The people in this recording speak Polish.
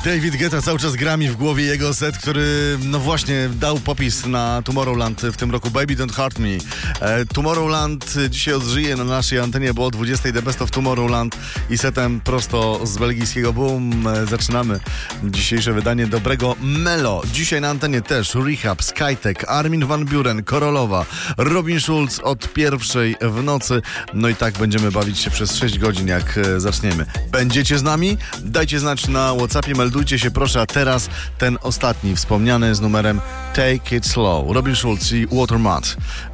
David Guetta cały czas gra mi w głowie jego set, który no właśnie dał popis na Tomorrowland w tym roku. Baby Don't Hurt Me. Tomorrowland dzisiaj odżyje na naszej antenie, bo o 20 The Best of Tomorrowland i setem prosto z belgijskiego Boom zaczynamy dzisiejsze wydanie dobrego Melo. Dzisiaj na antenie też Rehab, Skytech, Armin van Buuren, Korolowa, Robin Schulz od pierwszej w nocy. No i tak będziemy bawić się przez 6 godzin, jak zaczniemy. Będziecie z nami? Dajcie znać na WhatsAppie, meldujcie się proszę, a teraz ten ostatni wspomniany z numerem Take It Slow. Robin Schulz i Watermat.